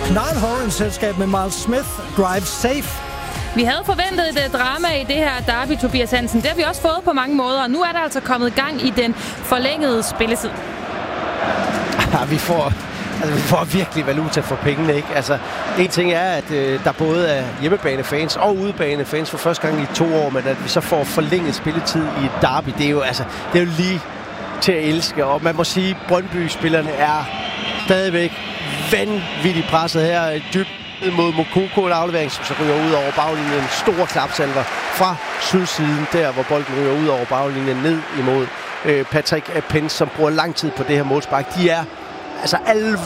Niall Horan selskab med Miles Smith, Drive Safe. Vi havde forventet et drama i det her derby, Tobias Hansen. Det har vi også fået på mange måder, og nu er der altså kommet gang i den forlængede spilletid. Ja, vi får virkelig valuta for pengene, ikke? Altså, en ting er, at der både er hjemmebanefans og udebanefans for første gang i 2 år, men at vi så får forlænget spilletid i et derby, det er jo lige til at elske. Og man må sige, at Brøndby-spillerne er stadigvæk vanvittigt presset her. Dybt mod Mokoko, en aflevering, som så ryger ud over baglinjen. Store klapsalver fra sydsiden, der hvor bolden ryger ud over baglinjen ned imod Patrick Pence, som bruger lang tid på det her målspark. De er altså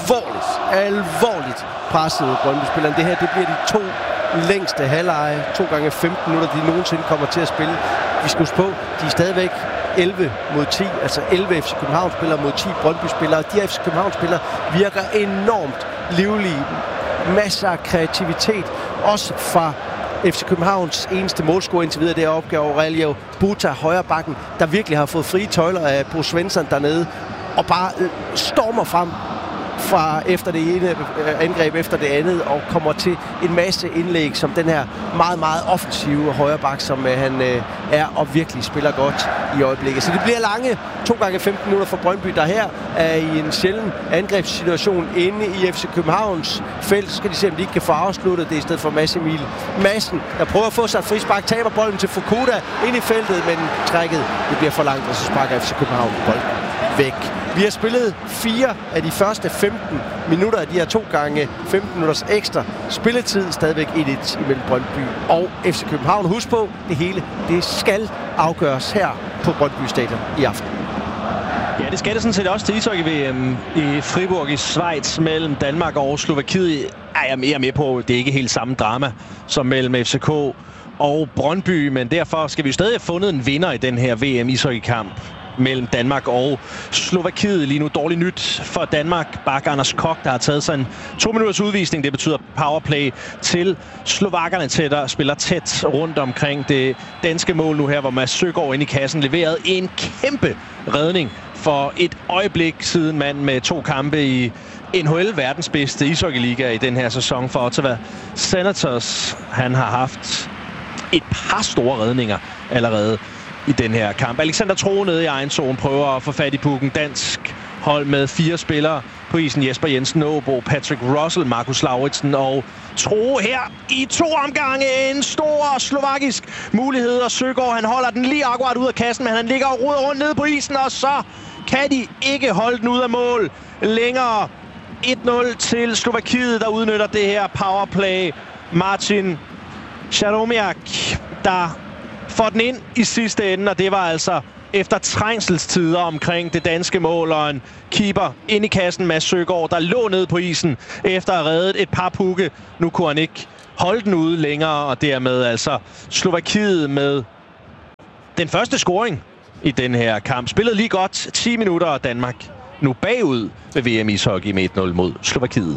alvorligt pressede Brøndby-spillerne. Det her, det bliver de 2 længste halvleje, 2 gange 15 minutter, de nogensinde kommer til at spille. Vi skal huske på, de er stadigvæk 11 mod 10, altså 11 FC København-spillere mod 10 Brøndby-spillere. De her FC København-spillere virker enormt livlige. Masser af kreativitet, også fra FC Københavns eneste målscorer indtil videre, det er opgave Aurelio Buta, højre bakken, der virkelig har fået frie tøjler af Bo Svensson dernede, og bare stormer frem fra efter det ene angreb efter det andet, og kommer til en masse indlæg, som den her meget, meget offensive højre bak, som han er, og virkelig spiller godt i øjeblikket. Så det bliver lange 2 gange 15 minutter for Brøndby, der her er i en sjælden angrebssituation inde i FC Københavns felt. Så skal de se, om de ikke kan få afsluttet det i stedet for Mads Emil Madsen, der prøver at få sig et frispark, taber bolden til Fukuda ind i feltet, men trækket det bliver for langt, og så sparker FC København bolden væk. Vi har spillet 4 af de første 15 minutter af de her 2 gange 15 minutters ekstra spilletid. Stadigvæk 1-1 imellem Brøndby og FC København. Husk på, det hele det skal afgøres her på Brøndby Stadion i aften. Ja, det skal det sådan set også til ishockey-VM i Fribourg i Schweiz mellem Danmark og Slovakiet. Er jeg mere med på, det er ikke helt samme drama som mellem FCK og Brøndby, men derfor skal vi jo stadig have fundet en vinder i den her VM-ishockey-kamp mellem Danmark og Slovakiet. Lige nu dårligt nyt for Danmark. Bak Anders Kok, der har taget sig en 2 minutters udvisning. Det betyder powerplay til slovakkerne, der spiller tæt rundt omkring det danske mål nu her, hvor Mads Søgaard ind i kassen leverede en kæmpe redning for et øjeblik siden, mand med 2 kampe i NHL, verdens bedste ishockeyliga i den her sæson for Ottawa Senators. Han har haft et par store redninger allerede i den her kamp. Alexander Troe nede i egen zone prøver at få fat i pucken. Dansk hold med 4 spillere på isen. Jesper Jensen, Åbo, Patrick Russell, Markus Lauritsen og Troe her i 2 omgange. En stor slovakisk mulighed, og Søgaard han holder den lige akkurat ud af kassen, men han ligger og roder rundt nede på isen, og så kan de ikke holde den ud af mål længere. 1-0 til Slovakiet, der udnytter det her powerplay. Martin Charomiak, der får den ind i sidste ende, og det var altså efter trængselstider omkring det danske mål, og en keeper ind i kassen, Mads Søgaard, der lå nede på isen efter at have reddet et par pukke. Nu kunne han ikke holde den ude længere, og dermed altså Slovakiet med den første scoring i den her kamp. Spillede lige godt 10 minutter, og Danmark nu bagud ved VM ishockey med 1-0 mod Slovakiet.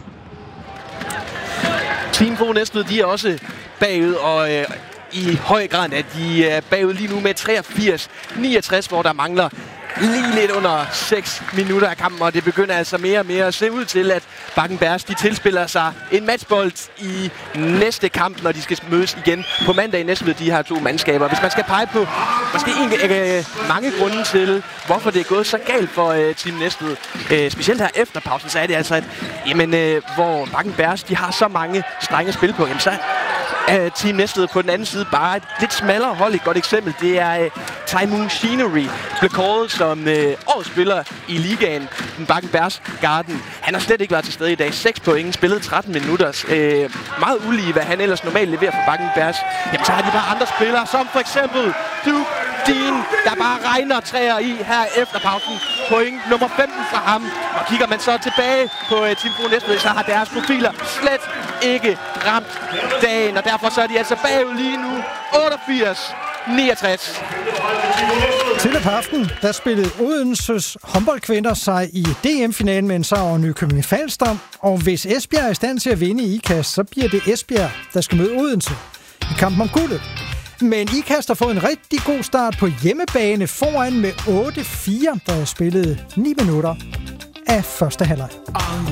Team Fo Næstved, de er også bagud, og i høj grad, at de er bagud lige nu med 83-69, hvor der mangler lige lidt under 6 minutter af kampen, og det begynder altså mere og mere at se ud til, at Bakken Bears, de tilspiller sig en matchbold i næste kamp, når de skal mødes igen på mandag i Næstved. De har 2 mandskaber. Hvis man skal pege på måske mange grunde til, hvorfor det er gået så galt for Team Næstved, specielt her efter pausen, så er det altså, at hvor Bakken Bears, de har så mange strenge spil på, så Team Næstved på den anden side bare et lidt smallere hold. Et godt eksempel, det er Taimun Shinery, blev kåret som årets spiller i ligaen, den Bakken Bears Garden. Han har slet ikke været til stede i dag. 6 point, spillet 13 minutter. Meget ulige, hvad han ellers normalt leverer for Bakken Bears. Jamen, så har de bare andre spillere, som for eksempel Duke Dean, der bare regner træer i her efter pausen. Point nummer 15 fra ham. Og kigger man så tilbage på Team Fo Næstved, så har deres profiler slet ikke ramt dagen, og derfor så er de altså bagud lige nu 88-69. Til på aften, der spillede Odenses håndboldkvinder sig i DM-finalen med en sejr over Nykøbing Falster, og hvis Esbjerg er i stand til at vinde i IKAST, så bliver det Esbjerg, der skal møde Odense i kampen om guldet. Men IKAST har fået en rigtig god start på hjemmebane foran med 8-4, der er spillet 9 minutter af første halvleg.